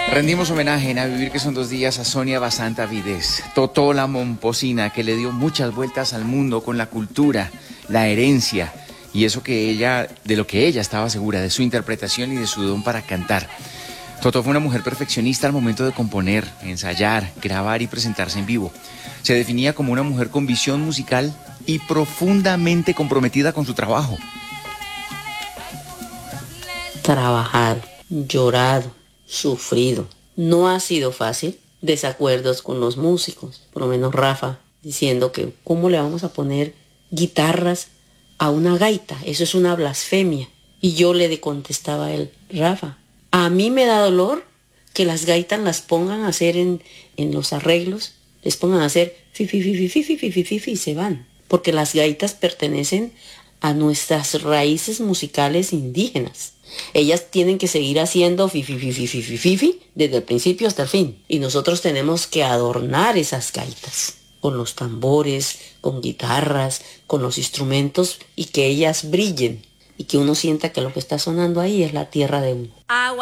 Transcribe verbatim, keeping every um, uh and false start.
Rendimos homenaje en A Vivir que son dos días a Sonia Basanta Vides, Totó la momposina, que le dio muchas vueltas al mundo con la cultura, la herencia y eso que ella, de lo que ella estaba segura, de su interpretación y de su don para cantar. Totó fue una mujer perfeccionista al momento de componer, ensayar, grabar y presentarse en vivo. Se definía como una mujer con visión musical y profundamente comprometida con su trabajo. Trabajado, llorado, sufrido. No ha sido fácil. Desacuerdos con los músicos, por lo menos Rafa, diciendo que ¿cómo le vamos a poner guitarras a una gaita? Eso es una blasfemia. Y yo le contestaba a él, Rafa, a mí me da dolor que las gaitas las pongan a hacer en, en los arreglos, les pongan a hacer fi, fi, fi, fi, fi, fi, fi, fi, fi, fi, y se van. Porque las gaitas pertenecen a nuestras raíces musicales indígenas. Ellas tienen que seguir haciendo fi, fi, fi, fi, fi, fi, fi, fi, desde el principio hasta el fin. Y nosotros tenemos que adornar esas gaitas con los tambores, con guitarras, con los instrumentos y que ellas brillen y que uno sienta que lo que está sonando ahí es la tierra de uno. Agua.